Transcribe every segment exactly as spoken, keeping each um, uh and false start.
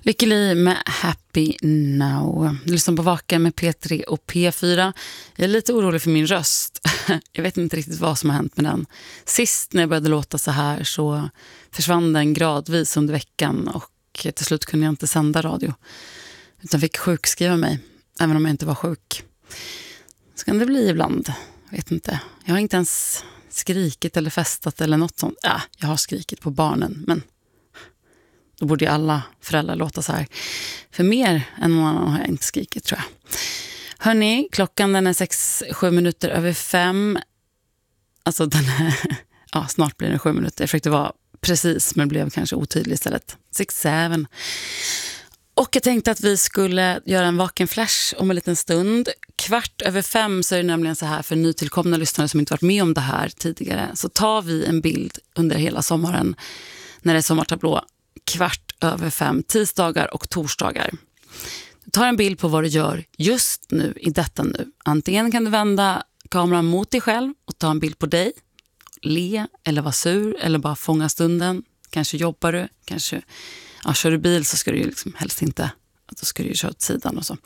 Lykke Li med Happy Now. Du lyssnar på Vaken med P tre och P fyra. Jag är lite orolig för min röst. Jag vet inte riktigt vad som har hänt med den. Sist när jag började låta så här så försvann den gradvis under veckan och till slut kunde jag inte sända radio. Utan fick sjukskriva mig, även om jag inte var sjuk. Så kan det bli ibland. Jag vet inte. Jag har inte ens skrikit eller festat eller något sånt. Ja, jag har skrikit på barnen, men då borde ju alla föräldrar låta så här. För mer än någon annan har jag inte skrikit, tror jag. Hörrni, klockan den är sex, sju minuter över fem. Alltså den är, ja, snart blir det sju minuter. Jag försökte vara precis, men blev kanske otydlig istället. Sex, seven. Och jag tänkte att vi skulle göra en vaken flash om en liten stund. Kvart över fem så är det nämligen så här för nytillkomna lyssnare som inte varit med om det här tidigare. Så tar vi en bild under hela sommaren när det är sommartablå. Kvart över fem, tisdagar och torsdagar. Du tar en bild på vad du gör just nu, i detta nu. Antingen kan du vända kameran mot dig själv och ta en bild på dig. Le eller vara sur eller bara fånga stunden. Kanske jobbar du, kanske ja, kör du bil så ska du ju liksom helst inte, då ska du ju köra åt sidan och så.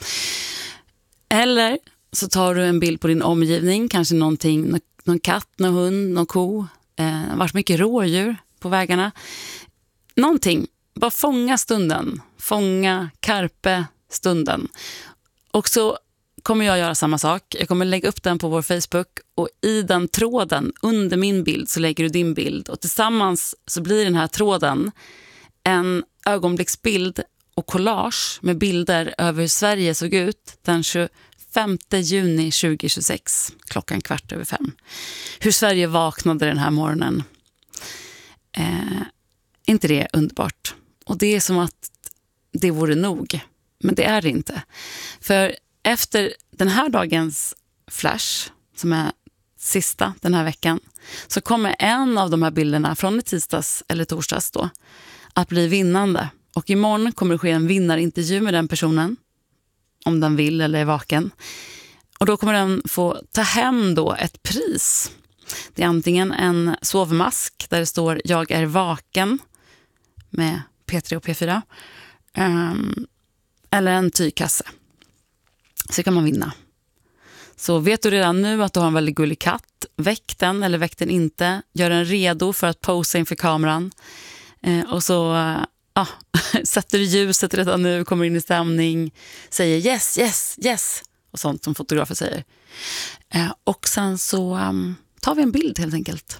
Eller så tar du en bild på din omgivning, kanske någonting, någon katt, någon hund, någon ko. Eh, det har varit mycket rådjur på vägarna. Någonting, bara fånga stunden. Fånga, karpe stunden. Och så kommer jag göra samma sak. Jag kommer lägga upp den på vår Facebook och i den tråden under min bild så lägger du din bild. Och tillsammans så blir den här tråden en ögonblicksbild och collage med bilder över hur Sverige såg ut den tjugofemte juni tjugohundratjugosex, klockan kvart över fem. Hur Sverige vaknade den här morgonen. Eh, inte det underbart? Och det är som att det vore nog. Men det är det inte. För efter den här dagens flash, som är sista den här veckan, så kommer en av de här bilderna från i tisdags eller torsdags då att bli vinnande. Och imorgon kommer det ske en vinnarintervju med den personen, om den vill eller är vaken. Och då kommer den få ta hem då ett pris. Det är antingen en sovmask där det står "Jag är vaken" med P tre och P fyra. Um, eller en tygkasse. Så kan man vinna. Så vet du redan nu att du har en väldigt gullig katt, väck den eller väck den inte. Gör den redo för att posa inför kameran. Eh, och så uh, ah, sätter du ljuset redan nu, kommer in i stämning, säger yes, yes, yes och sånt som fotografer säger. Eh, och sen så um, tar vi en bild helt enkelt.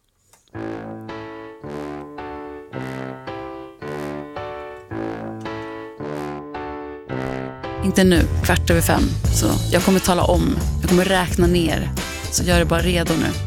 Inte nu, kvart över fem. Så jag kommer tala om, jag kommer räkna ner. Så gör det bara redo nu.